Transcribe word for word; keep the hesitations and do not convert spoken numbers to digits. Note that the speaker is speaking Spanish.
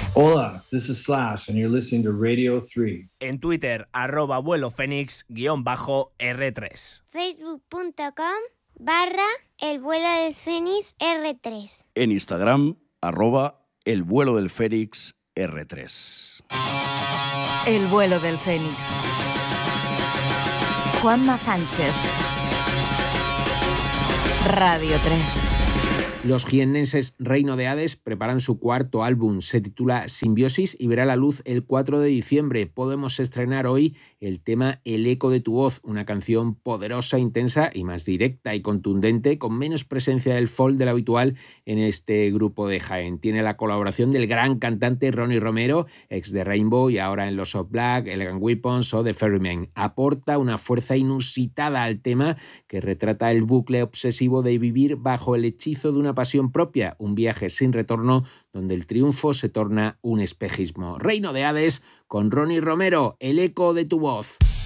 Hola, this is Slash and you're listening to Radio three. En Twitter, arroba vuelo fénix guión bajo R tres. Facebook.com barra el vuelo del Fénix R tres. En Instagram, arroba el vuelo del Fénix R tres. El vuelo del Fénix. Juanma Sánchez. Radio tres. Los jiennenses Reino de Hades preparan su cuarto álbum, se titula Simbiosis y verá la luz el cuatro de diciembre. Podemos estrenar hoy el tema El eco de tu voz, una canción poderosa, intensa y más directa y contundente, con menos presencia del folk del habitual en este grupo de Jaén. Tiene la colaboración del gran cantante Ronnie Romero, ex de Rainbow y ahora en Los of Black, Elegant Weapons o The Ferryman. Aporta una fuerza inusitada al tema que retrata el bucle obsesivo de vivir bajo el hechizo de una pasión propia, un viaje sin retorno donde el triunfo se torna un espejismo. Reino de Hades con Ronnie Romero, El eco de tu voz.